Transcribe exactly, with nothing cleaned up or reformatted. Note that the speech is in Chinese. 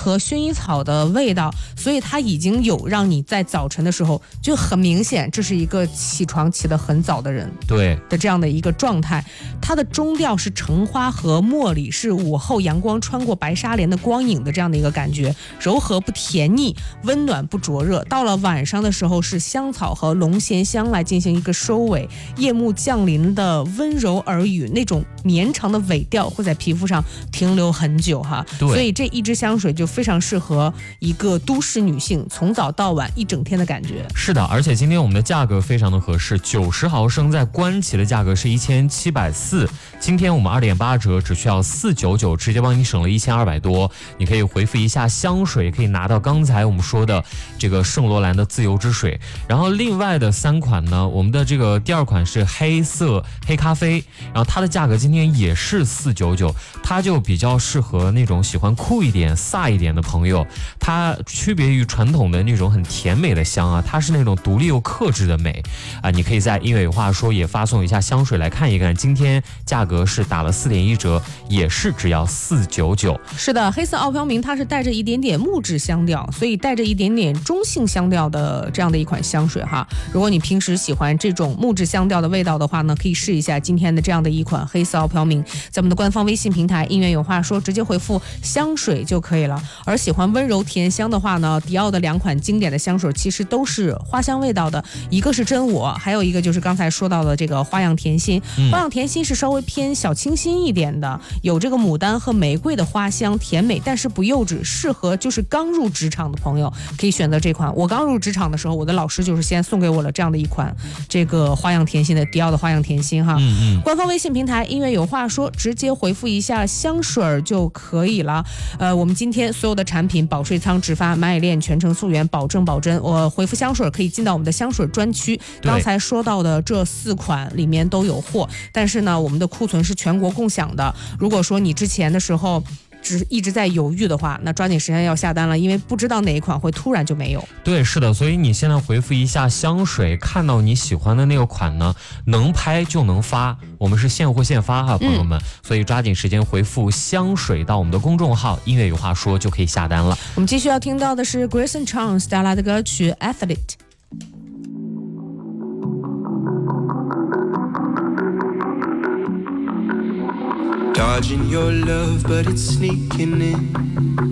和薰衣草的味道，所以它已经有让你在早晨的时候就很明显，这是一个起床起得很早的人对的这样的一个状态。它的中调是橙花和茉莉，是午后阳光穿过白纱帘的光影的这样的一个感觉，柔和不甜腻，温暖不灼热。到了晚上的时候是香草和龙涎香来进行一个收尾，夜幕降临的温柔耳语，那种绵长的尾调会在皮肤上停留很久哈。所以这一支香水就非常适合一个都市女性从早到晚一整天的感觉。 是的，而且今天我们的价格非常的合适，九十毫升在官旗的价格是一千七百四，今天我们二点八折，只需要四九九，直接帮你省了一千二百多。你可以回复一下香水，可以拿到刚才我们说的这个圣罗兰的自由之水。然后另外的三款呢，我们的这个第二款是黑色黑咖啡，然后它的价格今天也是四九九，它就比较适合那种喜欢酷一点飒一点的朋友。它区别于传统的那种很甜美的香啊，它是那种独立又克制的美啊。你可以在音乐有话说也发送一下香水来看一看，今天价格是打了四点一折，也是只要四九九。 是的，黑色傲飘明它是带着一点点木质香调，所以带着一点点中性香调的这样的一款香水哈。如果你平时喜欢这种木质香调的味道的话呢，可以试一下今天的这样的一款黑色傲飘明，在我们的官方微信平台音乐有话说直接回复香水就可以了。而喜欢温柔甜香的话呢，迪奥的两款经典的香水其实都是花香味道的，一个是真我，还有一个就是刚才说到的这个花样甜心。 嗯、 花样甜心是稍微偏小清新一点的，有这个牡丹和玫瑰的花香，甜美但是不幼稚，适合就是刚入职场的朋友可以选择这款。我刚入职场的时候，我的老师就是先送给我了这样的一款这个花样甜心的迪奥的花样甜心哈。 嗯嗯， 官方微信平台音乐有话说，直接回复一下香水就可以了。呃，我们今天所有的产品保税仓直发蚂蚁链全程溯源，保证保真。我回复香水可以进到我们的香水专区，刚才说到的这四款里面都有货，但是呢，我们的库存是全国共享的。如果说你之前的时候只一直在犹豫的话，那抓紧时间要下单了，因为不知道哪一款会突然就没有。 对，是的，所以你现在回复一下香水，看到你喜欢的那个款呢，能拍就能发，我们是现货现发哈，朋友们、嗯、所以抓紧时间回复香水到我们的公众号音乐有话说就可以下单了。 我们继续要听到的是 Grayson Chance 带来的歌曲 Athlete。 Dodging your love, but it's sneaking in.